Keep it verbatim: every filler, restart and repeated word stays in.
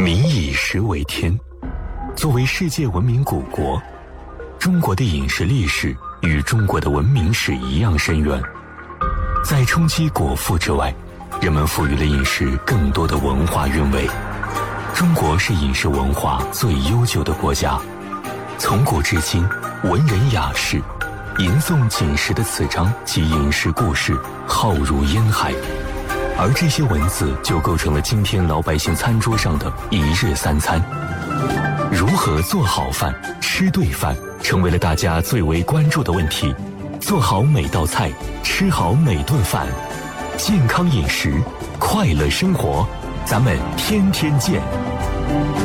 民以食为天，作为世界文明古国，中国的饮食历史与中国的文明史一样深远。在冲击果腹之外，人们赋予了饮食更多的文化韵味。中国是饮食文化最悠久的国家，从古至今，文人雅士吟诵锦食的词章及饮食故事浩如烟海，而这些文字就构成了今天老百姓餐桌上的一日三餐。如何做好饭、吃对饭，成为了大家最为关注的问题。做好每道菜，吃好每顿饭，健康饮食，快乐生活，咱们天天见。